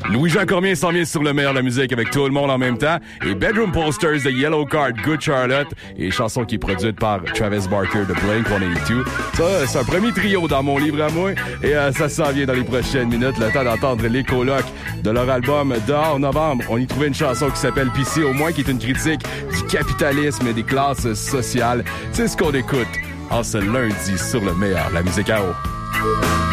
Louis-Jean Cormier s'en vient sur le meilleur de la musique avec tout le monde en même temps. Et Bedroom Posters de Yellow Card, Good Charlotte. Et chanson qui est produite par Travis Barker de Blink-182. Ça, c'est un premier trio dans mon livre à moi. Et ça s'en vient dans les prochaines minutes. Le temps d'entendre les colocs de leur album Dehors Novembre. On y trouvait une chanson qui s'appelle Pissé au moins, qui est une critique du capitalisme et des classes sociales. C'est ce qu'on écoute en ce lundi sur le meilleur de la musique à eau.